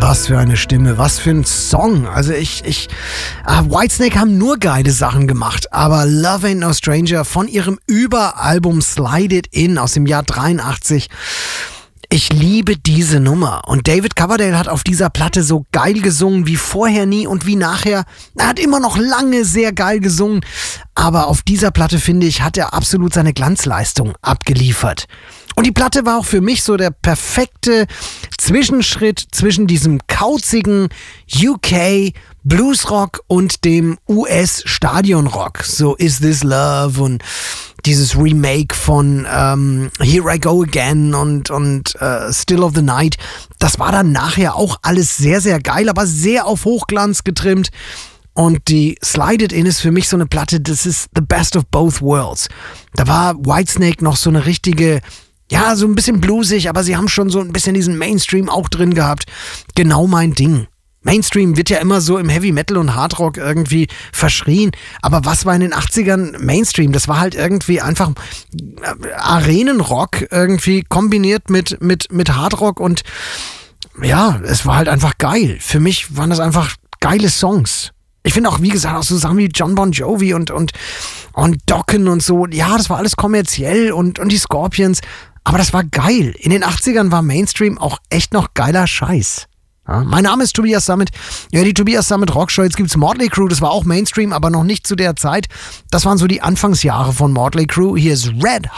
Was für eine Stimme, was für ein Song. Also Whitesnake haben nur geile Sachen gemacht, aber Love Ain't No Stranger von ihrem Überalbum Slide It In aus dem Jahr 83. Ich liebe diese Nummer. Und David Coverdale hat auf dieser Platte so geil gesungen wie vorher nie und wie nachher. Er hat immer noch lange sehr geil gesungen. Aber auf dieser Platte, finde ich, hat er absolut seine Glanzleistung abgeliefert. Und die Platte war auch für mich so der perfekte Zwischenschritt zwischen diesem kauzigen UK Bluesrock und dem US Stadionrock. So Is This Love und dieses Remake von Here I Go Again und Still of the Night. Das war dann nachher auch alles sehr, sehr geil, aber sehr auf Hochglanz getrimmt. Und die Slide It In ist für mich so eine Platte, das ist the best of both worlds. Da war Whitesnake noch so eine richtige, ja, so ein bisschen bluesig, aber sie haben schon so ein bisschen diesen Mainstream auch drin gehabt. Genau mein Ding. Mainstream wird ja immer so im Heavy Metal und Hardrock irgendwie verschrien. Aber was war in den 80ern Mainstream? Das war halt irgendwie einfach Arenenrock irgendwie kombiniert mit Hardrock und ja, es war halt einfach geil. Für mich waren das einfach geile Songs. Ich finde auch, wie gesagt, auch so Sachen wie John Bon Jovi und Dokken und so. Ja, das war alles kommerziell und die Scorpions. Aber das war geil. In den 80ern war Mainstream auch echt noch geiler Scheiß. Ja, mein Name ist Tobias Sammet. Ja, die Tobias Sammet Rockshow. Jetzt gibt's Motley Crue. Das war auch Mainstream, aber noch nicht zu der Zeit. Das waren so die Anfangsjahre von Motley Crue. Hier ist Red